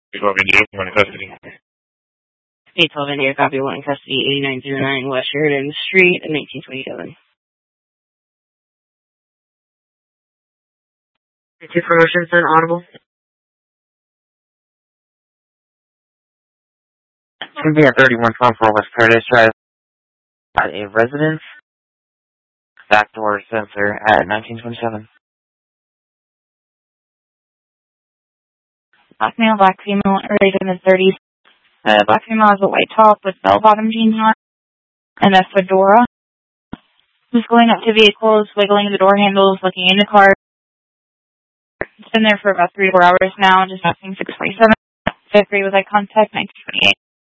812 India, one in custody. 812 India, copy, one in custody, 8909 West Sheridan Street, 1927. Two promotions and audible. It's going to be at 3124 West Paradise Drive at a residence. Backdoor sensor at 1927. Black female, early in the 30s. Black female has a white top with bell-bottom jeans on and a fedora. Who's going up to vehicles, wiggling the door handles, looking in the car. It's been there for about 3 to 4 hours now, just asking 647. 5th grade with eye contact, 1928.